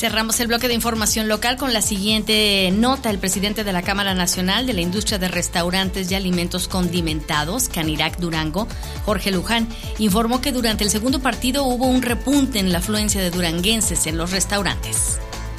Cerramos el bloque de información local con la siguiente nota. El presidente de la Cámara Nacional de la Industria de Restaurantes y Alimentos Condimentados, Canirac Durango, Jorge Luján, informó que durante el segundo partido hubo un repunte en la afluencia de duranguenses en los restaurantes.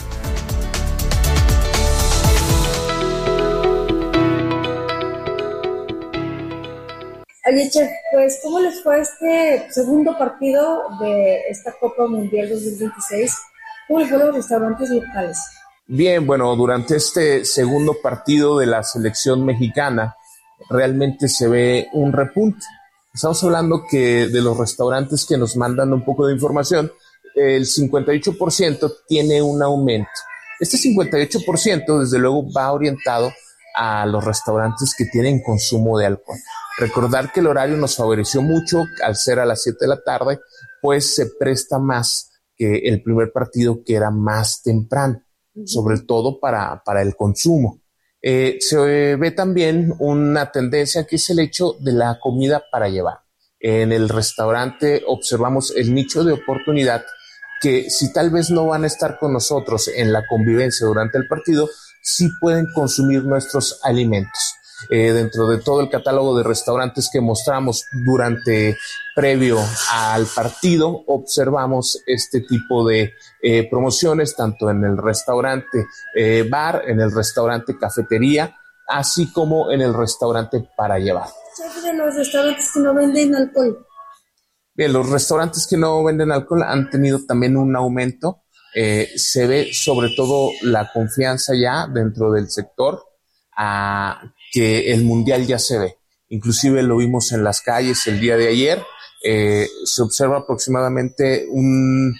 Oye, chef, pues, ¿cómo les fue este segundo partido de esta Copa Mundial 2026? ¿Cómo les fue a los restaurantes locales? Bien, bueno, durante este segundo partido de la selección mexicana realmente se ve un repunte. Estamos hablando que de los restaurantes que nos mandan un poco de información, el 58% tiene un aumento. Este 58% desde luego va orientado a los restaurantes que tienen consumo de alcohol. Recordar que el horario nos favoreció mucho al ser a las 7 de la tarde, pues se presta más que el primer partido, que era más temprano, sobre todo para el consumo. Se ve también una tendencia que es el hecho de la comida para llevar. En el restaurante observamos el nicho de oportunidad que, si tal vez no van a estar con nosotros en la convivencia durante el partido, sí pueden consumir nuestros alimentos. Dentro de todo el catálogo de restaurantes que mostramos previo al partido, observamos este tipo de promociones, tanto en el restaurante bar, en el restaurante cafetería, así como en el restaurante para llevar. De los restaurantes que no venden alcohol. Bien, los restaurantes que no venden alcohol han tenido también un aumento. Se ve sobre todo la confianza ya dentro del sector, que el mundial ya se ve. Inclusive lo vimos en las calles el día de ayer. Se observa aproximadamente un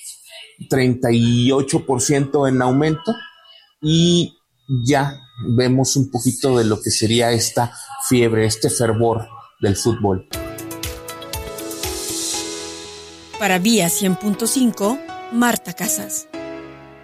38% en aumento, y ya vemos un poquito de lo que sería esta fiebre, este fervor del fútbol. Para Vía 100.5, Marta Casas.